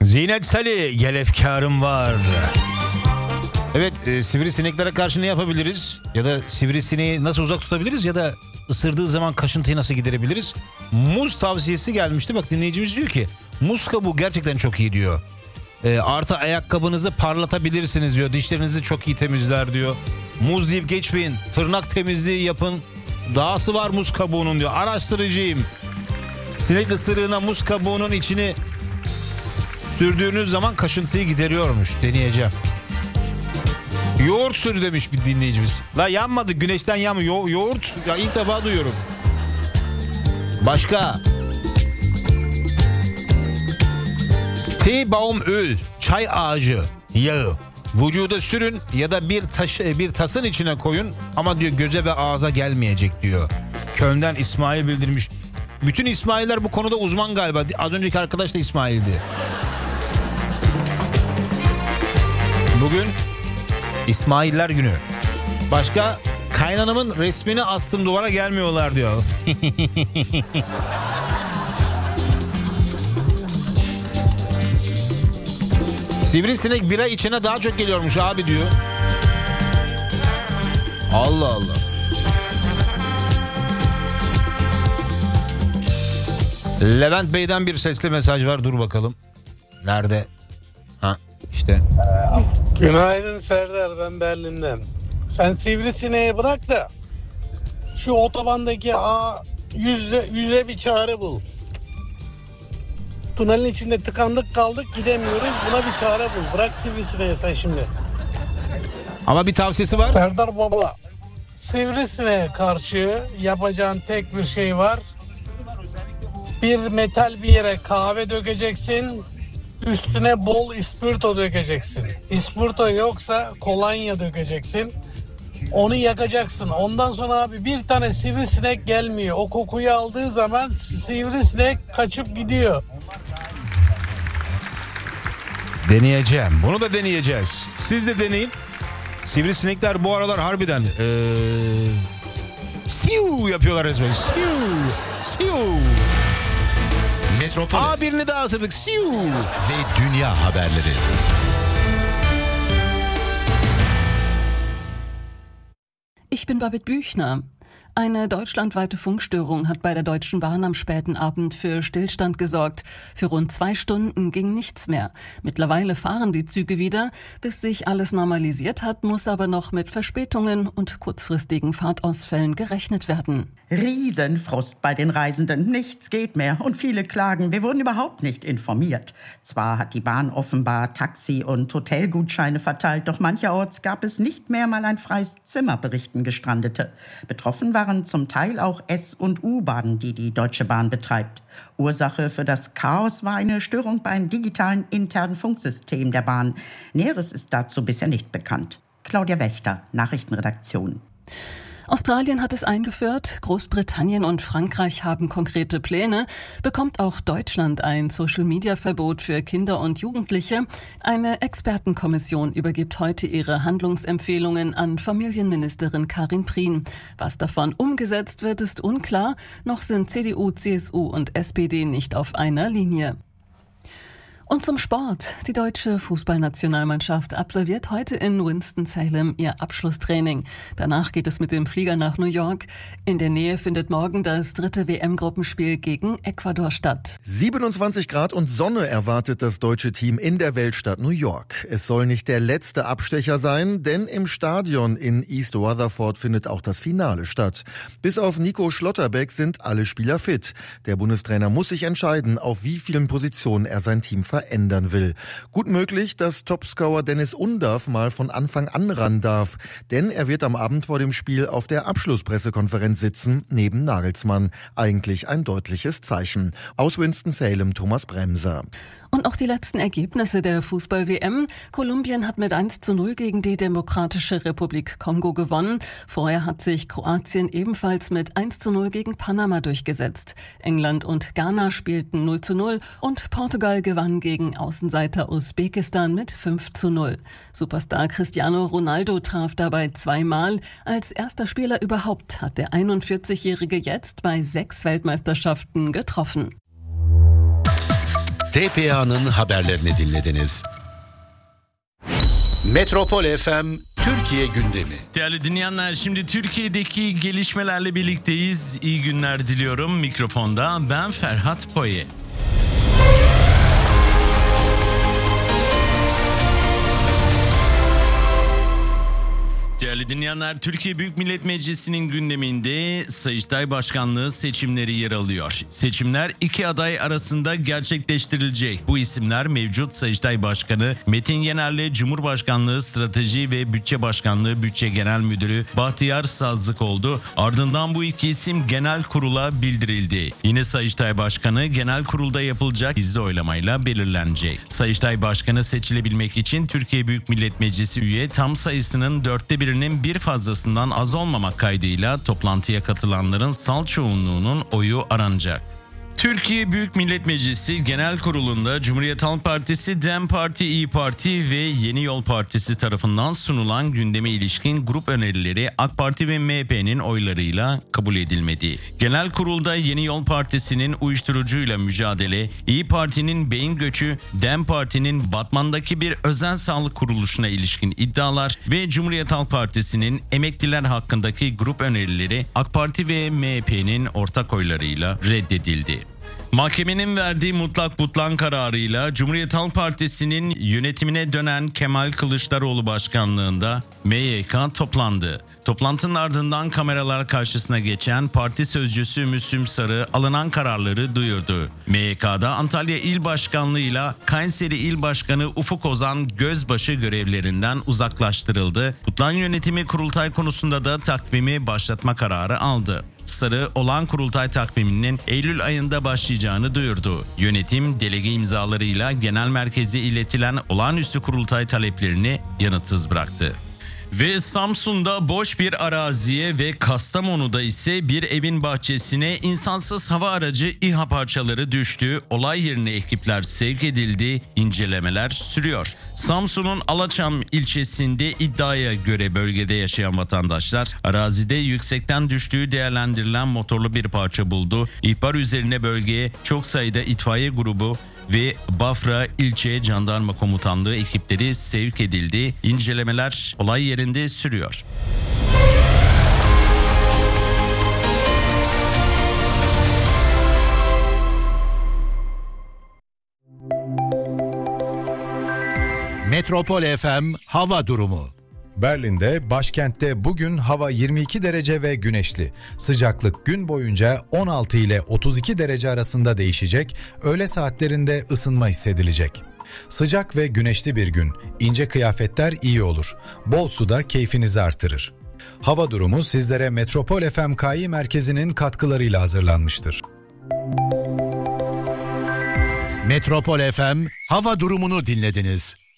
Zinet Salih, gel efkarım var. Evet, sivrisineklere karşı ne yapabiliriz? Ya da sivrisineği nasıl uzak tutabiliriz? Ya da ısırdığı zaman kaşıntıyı nasıl giderebiliriz? Muz tavsiyesi gelmişti. Bak, dinleyicimiz diyor ki muz kabuğu gerçekten çok iyi diyor. Artı ayakkabınızı parlatabilirsiniz diyor. Dişlerinizi çok iyi temizler diyor. Muz deyip geçmeyin. Tırnak temizliği yapın. Dahası var muz kabuğunun diyor. Araştırıcıyım. Sinek ısırığına muz kabuğunun içini sürdüğünüz zaman kaşıntıyı gideriyormuş. Deneyeceğim. Yoğurt sürü demiş bir dinleyicimiz. La yanmadı, güneşten yanmıyor. Yoğurt ya, ilk defa duyuyorum. Başka. Teebaumöl, çay ağacı yağı. Vücuda sürün ya da bir tasın içine koyun ama diyor göze ve ağza gelmeyecek diyor. Köln'den İsmail bildirmiş. Bütün İsmail'ler bu konuda uzman galiba. Az önceki arkadaş da İsmail'di. Bugün İsmailler günü. Başka, kaynanamın resmini astım duvara gelmiyorlar diyor. Sivrisinek bira içine daha çok geliyormuş abi diyor. Allah Allah. Levent Bey'den bir sesli mesaj var. Dur bakalım. Nerede? Ha işte. Günaydın Serdar, ben Berlin'den. Sen sivrisineği bırak da şu otobandaki yüze bir çare bul. Tünelin içinde tıkandık kaldık, gidemiyoruz. Buna bir çare bul. Bırak sivrisineği sen şimdi. Ama bir tavsiyesi var. Serdar baba, sivrisineğe karşı yapacağın tek bir şey var. Bir metal bir yere kahve dökeceksin. Üstüne bol ispirto dökeceksin. İspirto yoksa kolonya dökeceksin. Onu yakacaksın. Ondan sonra abi bir tane sivrisinek gelmiyor. O kokuyu aldığı zaman sivrisinek kaçıp gidiyor. Deneyeceğim. Bunu da deneyeceğiz. Siz de deneyin. Sivrisinekler bu aralar harbiden siu yapıyorlar resmen. Siu. Metropol Birini daha ısırdık. Siu. ve dünya haberleri. Ich bin Babette Büchner. Eine deutschlandweite Funkstörung hat bei der Deutschen Bahn am späten Abend für Stillstand gesorgt. Für rund 2 Stunden ging nichts mehr. Mittlerweile fahren die Züge wieder. Bis sich alles normalisiert hat, muss aber noch mit Verspätungen und kurzfristigen Fahrtausfällen gerechnet werden. Riesenfrust bei den Reisenden. Nichts geht mehr und viele klagen, wir wurden überhaupt nicht informiert. Zwar hat die Bahn offenbar Taxi- und Hotelgutscheine verteilt, doch mancherorts gab es nicht mehr mal ein freies Zimmer, berichten Gestrandete. Betroffen waren zum Teil auch S- und U-Bahnen, die die Deutsche Bahn betreibt. Ursache für das Chaos war eine Störung beim digitalen internen Funksystem der Bahn. Näheres ist dazu bisher nicht bekannt. Claudia Wächter, Nachrichtenredaktion. Australien hat es eingeführt, Großbritannien und Frankreich haben konkrete Pläne. Bekommt auch Deutschland ein Social-Media-Verbot für Kinder und Jugendliche? Eine Expertenkommission übergibt heute ihre Handlungsempfehlungen an Familienministerin Karin Prien. Was davon umgesetzt wird, ist unklar. Noch sind CDU, CSU und SPD nicht auf einer Linie. Und zum Sport. Die deutsche Fußballnationalmannschaft absolviert heute in Winston-Salem ihr Abschlusstraining. Danach geht es mit dem Flieger nach New York. In der Nähe findet morgen das 3. WM-Gruppenspiel gegen Ecuador statt. 27 Grad und Sonne erwartet das deutsche Team in der Weltstadt New York. Es soll nicht der letzte Abstecher sein, denn im Stadion in East Rutherford findet auch das Finale statt. Bis auf Nico Schlotterbeck sind alle Spieler fit. Der Bundestrainer muss sich entscheiden, auf wie vielen Positionen er sein Team verändern will. Gut möglich, dass Topscorer Dennis Undav mal von Anfang an ran darf, denn er wird am Abend vor dem Spiel auf der Abschlusspressekonferenz sitzen, neben Nagelsmann. Eigentlich ein deutliches Zeichen. Aus Winston-Salem, Thomas Bremser. Und auch die letzten Ergebnisse der Fußball-WM. Kolumbien hat mit 1:0 gegen die Demokratische Republik Kongo gewonnen. Vorher hat sich Kroatien ebenfalls mit 1:0 gegen Panama durchgesetzt. England und Ghana spielten 0:0 und Portugal gewann gegen Außenseiter Usbekistan mit 5:0. Superstar Cristiano Ronaldo traf dabei 2-mal. Als erster Spieler überhaupt hat der 41-Jährige jetzt bei 6 Weltmeisterschaften getroffen. TPA'nın haberlerini dinlediniz. Metropol FM Türkiye gündemi. Değerli dinleyenler, şimdi Türkiye'deki gelişmelerle birlikteyiz. İyi günler diliyorum. Mikrofonda ben Ferhat Poye. Değerli dinleyenler, Türkiye Büyük Millet Meclisi'nin gündeminde Sayıştay Başkanlığı seçimleri yer alıyor. Seçimler iki aday arasında gerçekleştirilecek. Bu isimler mevcut Sayıştay Başkanı Metin Yener'le Cumhurbaşkanlığı Strateji ve Bütçe Başkanlığı Bütçe Genel Müdürü Bahtiyar Sazlık oldu. Ardından bu iki isim genel kurula bildirildi. Yine Sayıştay Başkanı genel kurulda yapılacak gizli oylamayla belirlenecek. Sayıştay Başkanı seçilebilmek için Türkiye Büyük Millet Meclisi üye tam sayısının 1/4 bir fazlasından az olmamak kaydıyla toplantıya katılanların salt çoğunluğunun oyu aranacak. Türkiye Büyük Millet Meclisi Genel Kurulu'nda Cumhuriyet Halk Partisi, DEM Parti, İYİ Parti ve Yeni Yol Partisi tarafından sunulan gündeme ilişkin grup önerileri AK Parti ve MHP'nin oylarıyla kabul edilmedi. Genel Kurulda Yeni Yol Partisi'nin uyuşturucuyla mücadele, İYİ Parti'nin beyin göçü, DEM Parti'nin Batman'daki bir özel sağlık kuruluşuna ilişkin iddialar ve Cumhuriyet Halk Partisi'nin emekliler hakkındaki grup önerileri AK Parti ve MHP'nin ortak oylarıyla reddedildi. Mahkemenin verdiği mutlak butlan kararıyla Cumhuriyet Halk Partisi'nin yönetimine dönen Kemal Kılıçdaroğlu başkanlığında MYK toplandı. Toplantının ardından kameralar karşısına geçen parti sözcüsü Müslüm Sarı alınan kararları duyurdu. MYK'da Antalya İl Başkanlığı ile Kayseri İl Başkanı Ufuk Ozan Gözbaşı görevlerinden uzaklaştırıldı. Butlan yönetimi kurultay konusunda da takvimi başlatma kararı aldı. Sarı olağan kurultay takviminin Eylül ayında başlayacağını duyurdu. Yönetim delege imzalarıyla genel merkeze iletilen olağanüstü kurultay taleplerini yanıtsız bıraktı. Ve Samsun'da boş bir araziye ve Kastamonu'da ise bir evin bahçesine insansız hava aracı İHA parçaları düştü. Olay yerine ekipler sevk edildi. İncelemeler sürüyor. Samsun'un Alaçam ilçesinde iddiaya göre bölgede yaşayan vatandaşlar arazide yüksekten düştüğü değerlendirilen motorlu bir parça buldu. İhbar üzerine bölgeye çok sayıda itfaiye grubu ve Bafra İlçe Jandarma Komutanlığı ekipleri sevk edildi. İncelemeler olay yerinde sürüyor. Metropol FM hava durumu. Berlin'de, başkentte bugün hava 22 derece ve güneşli. Sıcaklık gün boyunca 16 ile 32 derece arasında değişecek, öğle saatlerinde ısınma hissedilecek. Sıcak ve güneşli bir gün, ince kıyafetler iyi olur. Bol su da keyfinizi artırır. Hava durumu sizlere Metropol FM KI merkezinin katkılarıyla hazırlanmıştır. Metropol FM hava durumunu dinlediniz.